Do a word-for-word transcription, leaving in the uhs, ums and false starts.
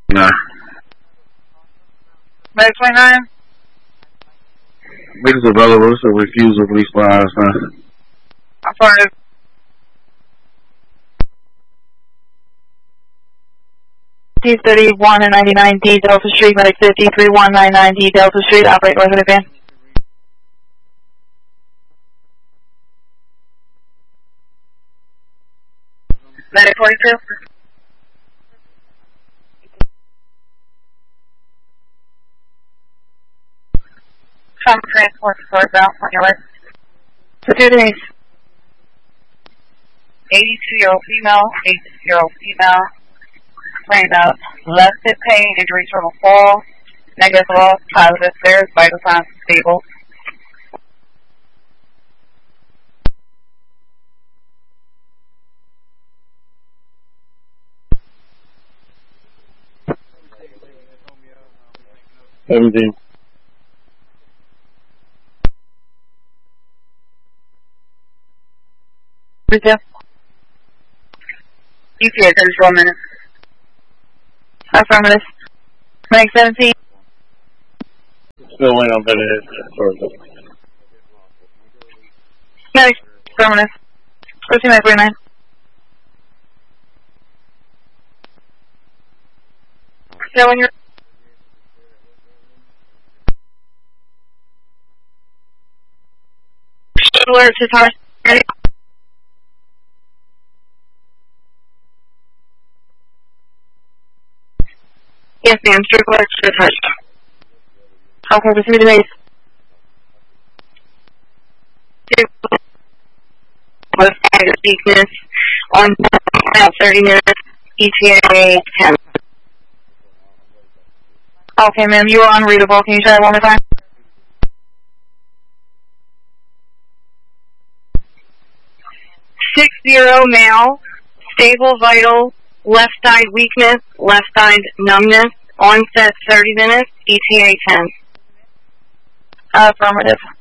No. Medic twenty-nine? Niggas available, it's a refusal, police line, son. Affirmative. D thirty-one and ninety-nine D Delta Street, Medic fifty, three one nine nine D Delta Street, operate north of the van. Medic forty-two. Trauma transport for bound on your list. For two days. eighty-two-year-old female, eighty-two-year-old female. Complained of left hip pain, injuries from a fall, negative loss, positive stairs, vital signs stable. Everything. Retail. E P A thirty-four minutes. Affirmative. Medic seventeen. Still waiting on better. Medic, affirmative. Proceed, Medic forty-nine. So when you're alert to tower ready. Yes, ma'am. Strict alert to touch. Okay, proceed to base. Left side of weakness on about thirty minutes. E T A ten. Okay, ma'am. You are unreadable. Can you try it one more time? Six zero male, stable vital, left side weakness, left side numbness, onset thirty minutes, E T A ten. Affirmative.